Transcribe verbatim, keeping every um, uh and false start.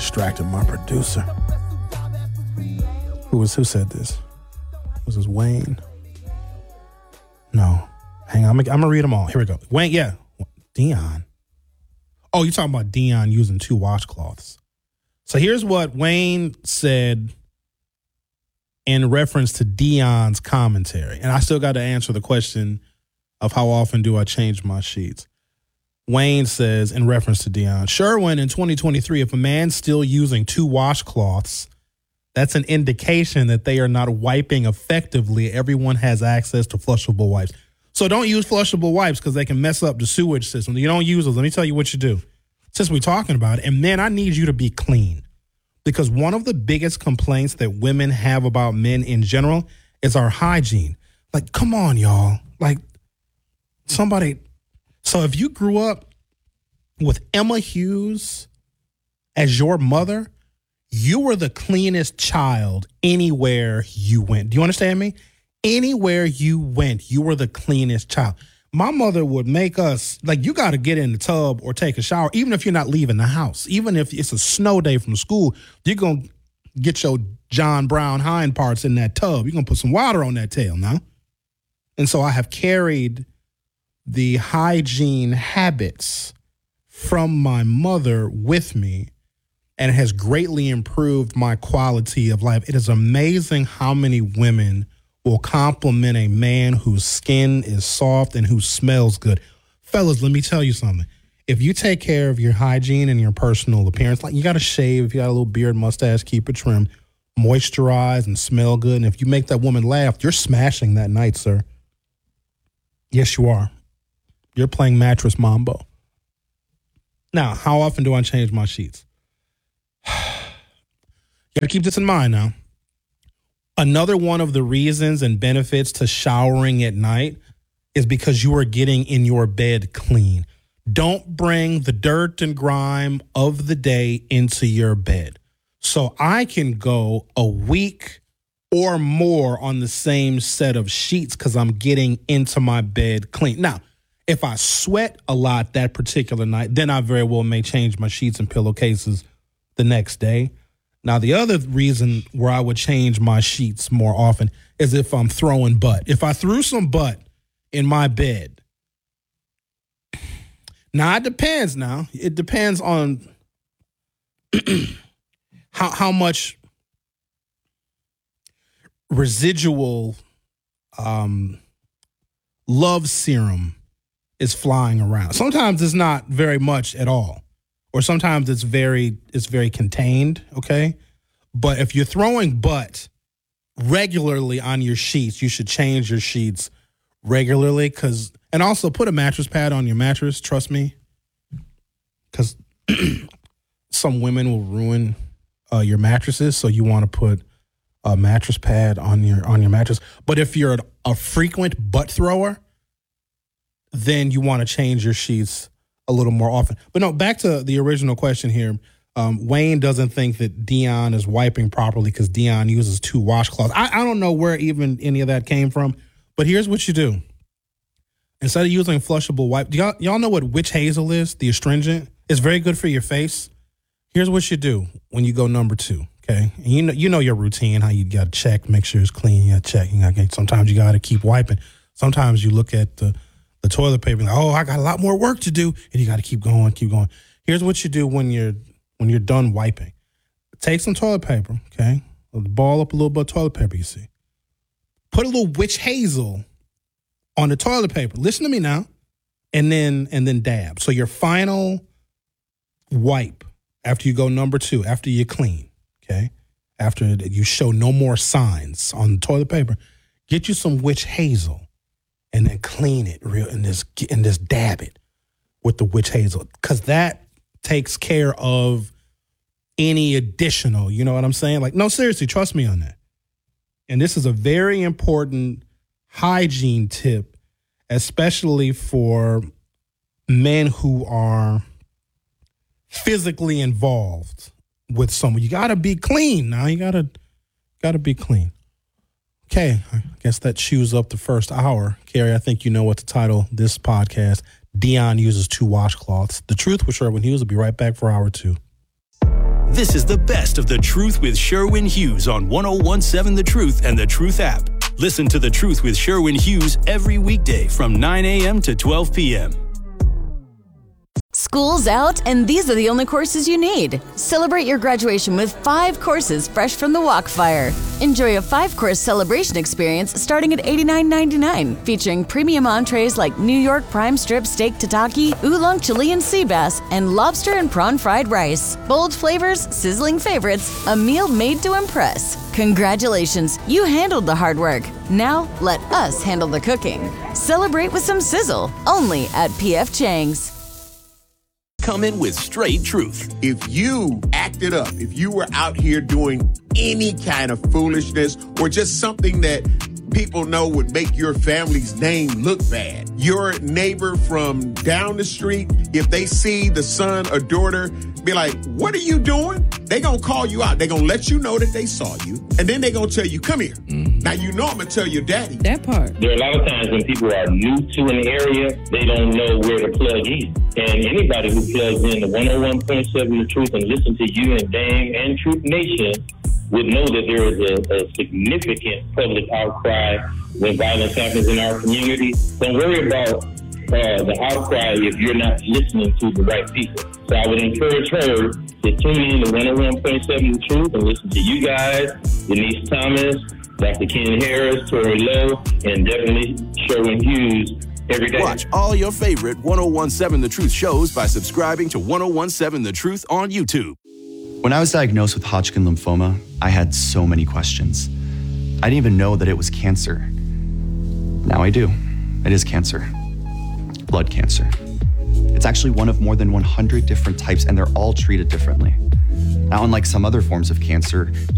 Distracted my producer. Who was who said this? Was this Wayne? No. Hang on, I'm, I'm gonna read them all. Here we go. Wayne, yeah. Dion. Oh, you're talking about Dion using two washcloths. So here's what Wayne said in reference to Dion's commentary. And I still got to answer the question of how often do I change my sheets. Wayne says in reference to Dion, Sherwin, in twenty twenty-three, if a man's still using two washcloths, that's an indication that they are not wiping effectively. Everyone has access to flushable wipes. So don't use flushable wipes because they can mess up the sewage system. You don't use those. Let me tell you what you do. Since we're talking about it, and men, I need you to be clean. Because one of the biggest complaints that women have about men in general is our hygiene. Like, come on, y'all. Like, somebody. So if you grew up with Emma Hughes as your mother, you were the cleanest child anywhere you went. Do you understand me? Anywhere you went, you were the cleanest child. My mother would make us, like, you got to get in the tub or take a shower, even if you're not leaving the house. Even if it's a snow day from school, you're going to get your John Brown hind parts in that tub. You're going to put some water on that tail now. And so I have carried the hygiene habits from my mother with me, and it has greatly improved my quality of life. It is amazing how many women will compliment a man whose skin is soft and who smells good. Fellas, let me tell you something. If you take care of your hygiene and your personal appearance, like you got to shave, if you got a little beard, mustache, keep it trimmed, moisturize and smell good. And if you make that woman laugh, you're smashing that night, sir. Yes, you are. You're playing mattress mambo. Now, how often do I change my sheets? You got to keep this in mind now. Another one of the reasons and benefits to showering at night is because you are getting in your bed clean. Don't bring the dirt and grime of the day into your bed. So I can go a week or more on the same set of sheets because I'm getting into my bed clean. Now, if I sweat a lot that particular night, then I very well may change my sheets and pillowcases the next day. Now, the other reason where I would change my sheets more often is if I'm throwing butt. If I threw some butt in my bed. Now, it depends now. It depends on how how much residual um, love serum is flying around. Sometimes it's not very much at all. Or sometimes it's very it's very contained, okay? But if you're throwing butt regularly on your sheets, you should change your sheets regularly. Cause, and also put a mattress pad on your mattress, trust me. Because some women will ruin uh, your mattresses, so you want to put a mattress pad on your on your mattress. But if you're a frequent butt thrower, then you want to change your sheets a little more often. But no, back to the original question here. Um, Wayne doesn't think that Dion is wiping properly because Dion uses two washcloths. I, I don't know where even any of that came from, but here's what you do. Instead of using flushable wipe, do y'all, y'all know what witch hazel is? The astringent. It's very good for your face. Here's what you do when you go number two, okay? And you know you know your routine, how you got to check, make sure it's clean. You got to check. You gotta, sometimes you got to keep wiping. Sometimes you look at the The toilet paper, like, oh, I got a lot more work to do, and you got to keep going, keep going. Here's what you do when you're when you're done wiping. Take some toilet paper, okay? Ball up a little bit of toilet paper, you see. Put a little witch hazel on the toilet paper. Listen to me now, and then and then dab. So your final wipe after you go number two, after you clean, okay? After you show no more signs on the toilet paper, get you some witch hazel. And then clean it real and just and just dab it with the witch hazel, because that takes care of any additional. You know what I'm saying? Like, no, seriously, trust me on that. And this is a very important hygiene tip, especially for men who are physically involved with someone. You got to be clean now. You got to got to be clean. Okay, I guess that chews up the first hour. Carrie, I think you know what to title this podcast. Dion uses two washcloths. The Truth with Sherwin Hughes will be right back for hour two. This is the best of The Truth with Sherwin Hughes on one oh one seven The Truth and The Truth app. Listen to The Truth with Sherwin Hughes every weekday from nine a.m. to twelve p.m. School's out, and these are the only courses you need. Celebrate your graduation with five courses fresh from the Walkfire. Enjoy a five-course celebration experience starting at eighty-nine ninety-nine, featuring premium entrees like New York prime strip steak tataki, oolong Chilean sea bass, and lobster and prawn fried rice. Bold flavors, sizzling favorites, a meal made to impress. Congratulations, you handled the hard work. Now, let us handle the cooking. Celebrate with some sizzle, only at P F Chang's. Come in with straight truth. If you acted up, if you were out here doing any kind of foolishness or just something that people know would make your family's name look bad, your neighbor from down the street, if they see the son or daughter, be like, what are you doing? They gonna call you out. They gonna let you know that they saw you. And then they gonna tell you, come here. Mm-hmm. Now you know I'm gonna tell your daddy. That part. There are a lot of times when people are new to an area, they don't know where to plug in. And anybody who plugs in to one oh one point seven The Truth and listen to you and Dame and Truth Nation would know that there is a, a significant public outcry when violence happens in our community. Don't worry about uh, the outcry if you're not listening to the right people. So I would encourage her to tune in to one oh one point seven The Truth and listen to you guys, Denise Thomas, Doctor Ken Harris, Tori Lowe, and definitely Sherwin Hughes every day. Watch all your favorite one oh one seven The Truth shows by subscribing to one oh one seven The Truth on YouTube. When I was diagnosed with Hodgkin lymphoma, I had so many questions. I didn't even know that it was cancer. Now I do. It is cancer. Blood cancer. It's actually one of more than one hundred different types, and they're all treated differently. Now, unlike some other forms of cancer,